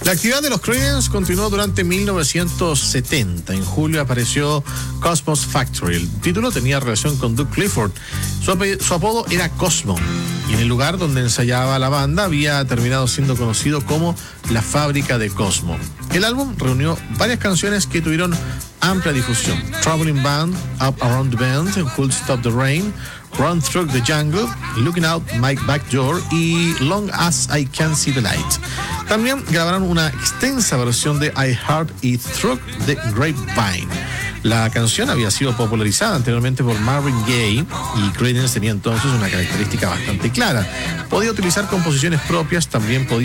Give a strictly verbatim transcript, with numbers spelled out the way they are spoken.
La actividad de los Creedence continuó durante mil novecientos setenta. En julio apareció Cosmo's Factory. El título tenía relación con Doug Clifford. Su, ap- su apodo era Cosmo. Y en el lugar donde ensayaba la banda había terminado siendo conocido como la fábrica de Cosmo. El álbum reunió varias canciones que tuvieron amplia difusión. Traveling Band, Up Around the Bend, Who'll Stop the Rain, Run Through the Jungle, Looking Out My Back Door y Long As I Can See the Light. También grabaron una extensa versión de I Heart It Through the Grapevine. La canción había sido popularizada anteriormente por Marvin Gaye y Creedence tenía entonces una característica bastante clara. Podía utilizar composiciones propias, también podía